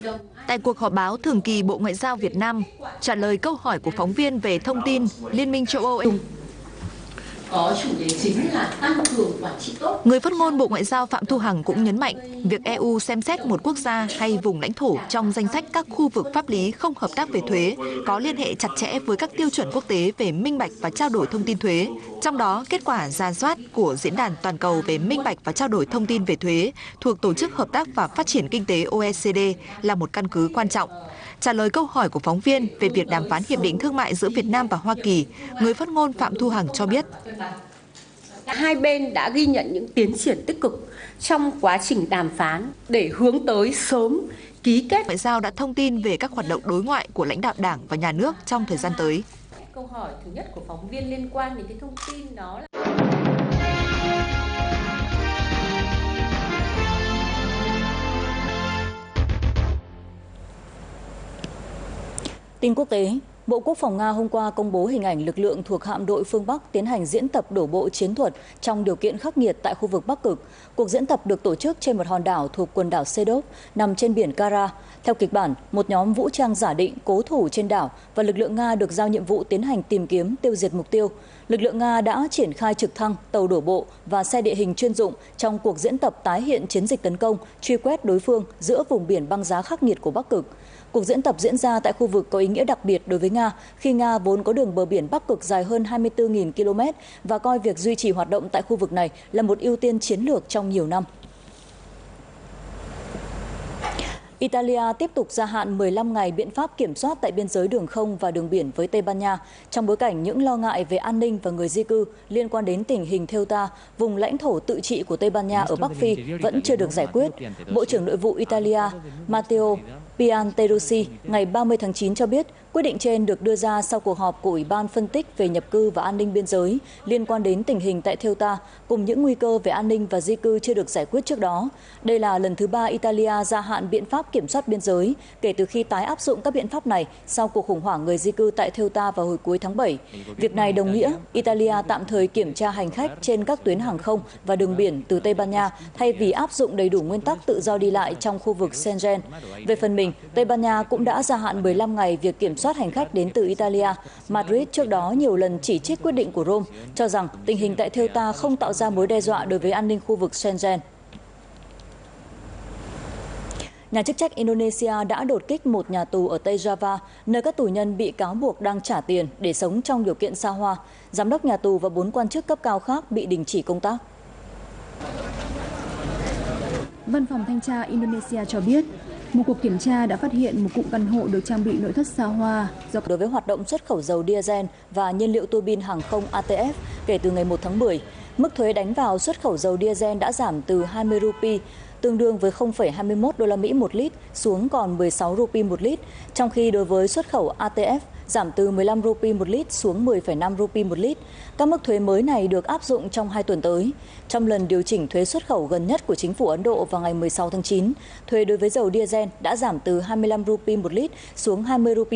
Tại cuộc họp báo thường kỳ Bộ Ngoại giao Việt Nam, trả lời câu hỏi của phóng viên về thông tin Liên minh châu Âu có chủ đề chính là tăng cường quản trị tốt. Người phát ngôn Bộ Ngoại giao Phạm Thu Hằng cũng nhấn mạnh việc EU xem xét một quốc gia hay vùng lãnh thổ trong danh sách các khu vực pháp lý không hợp tác về thuế có liên hệ chặt chẽ với các tiêu chuẩn quốc tế về minh bạch và trao đổi thông tin thuế. Trong đó, kết quả rà soát của Diễn đàn Toàn cầu về minh bạch và trao đổi thông tin về thuế thuộc Tổ chức Hợp tác và Phát triển Kinh tế OECD là một căn cứ quan trọng. Trả lời câu hỏi của phóng viên về việc đàm phán hiệp định thương mại giữa Việt Nam và Hoa Kỳ, người phát ngôn Phạm Thu Hằng cho biết. Hai bên đã ghi nhận những tiến triển tích cực trong quá trình đàm phán để hướng tới sớm ký kết. Ngoại giao đã thông tin về các hoạt động đối ngoại của lãnh đạo Đảng và Nhà nước trong thời gian tới. Câu hỏi thứ nhất của phóng viên liên quan đến cái thông tin đó là... Tin quốc tế, Bộ Quốc phòng Nga hôm qua công bố hình ảnh lực lượng thuộc hạm đội phương Bắc tiến hành diễn tập đổ bộ chiến thuật trong điều kiện khắc nghiệt tại khu vực Bắc Cực. Cuộc diễn tập được tổ chức trên một hòn đảo thuộc quần đảo Sedov, nằm trên biển Kara. Theo kịch bản, một nhóm vũ trang giả định cố thủ trên đảo và lực lượng Nga được giao nhiệm vụ tiến hành tìm kiếm, tiêu diệt mục tiêu. Lực lượng Nga đã triển khai trực thăng, tàu đổ bộ và xe địa hình chuyên dụng trong cuộc diễn tập tái hiện chiến dịch tấn công, truy quét đối phương giữa vùng biển băng giá khắc nghiệt của Bắc Cực. Cuộc diễn tập diễn ra tại khu vực có ý nghĩa đặc biệt đối với Nga, khi Nga vốn có đường bờ biển Bắc Cực dài hơn 24.000 km và coi việc duy trì hoạt động tại khu vực này là một ưu tiên chiến lược trong nhiều năm. Italia tiếp tục gia hạn 15 ngày biện pháp kiểm soát tại biên giới đường không và đường biển với Tây Ban Nha, trong bối cảnh những lo ngại về an ninh và người di cư liên quan đến tình hình Ceuta, vùng lãnh thổ tự trị của Tây Ban Nha ở Bắc Phi vẫn chưa được giải quyết. Bộ trưởng Nội vụ Italia Matteo Piantedosi ngày 30 tháng 9 cho biết quyết định trên được đưa ra sau cuộc họp của Ủy ban phân tích về nhập cư và an ninh biên giới liên quan đến tình hình tại Ceuta, cùng những nguy cơ về an ninh và di cư chưa được giải quyết trước đó. Đây là lần thứ 3 Italia gia hạn biện pháp kiểm soát biên giới kể từ khi tái áp dụng các biện pháp này sau cuộc khủng hoảng người di cư tại Ceuta vào hồi cuối tháng 7. Việc này đồng nghĩa Italia tạm thời kiểm tra hành khách trên các tuyến hàng không và đường biển từ Tây Ban Nha thay vì áp dụng đầy đủ nguyên tắc tự do đi lại trong khu vực Schengen. Về phần mình, Tây Ban Nha cũng đã gia hạn 15 ngày việc kiểm soát hành khách đến từ Italia. Madrid trước đó nhiều lần chỉ trích quyết định của Rome, cho rằng tình hình tại Ceuta không tạo ra mối đe dọa đối với an ninh khu vực Schengen. Nhà chức trách Indonesia đã đột kích một nhà tù ở Tây Java, nơi các tù nhân bị cáo buộc đang trả tiền để sống trong điều kiện xa hoa. Giám đốc nhà tù và 4 quan chức cấp cao khác bị đình chỉ công tác. Văn phòng thanh tra Indonesia cho biết, một cuộc kiểm tra đã phát hiện một cụm căn hộ được trang bị nội thất xa hoa. Đối với hoạt động xuất khẩu dầu diesel và nhiên liệu tua bin hàng không ATF kể từ ngày 1 tháng 10, mức thuế đánh vào xuất khẩu dầu diesel đã giảm từ 20 rupee, tương đương với 0,21 đô la Mỹ một lít, xuống còn 16 rupee một lít, trong khi đối với xuất khẩu ATF giảm từ 15 rupee một lít xuống 10,5 rupee một lít. Các mức thuế mới này được áp dụng trong 2 tuần tới. Trong lần điều chỉnh thuế xuất khẩu gần nhất của chính phủ Ấn Độ vào ngày 16 tháng 9, thuế đối với dầu diesel đã giảm từ 25 rupee một lít xuống 20 rupee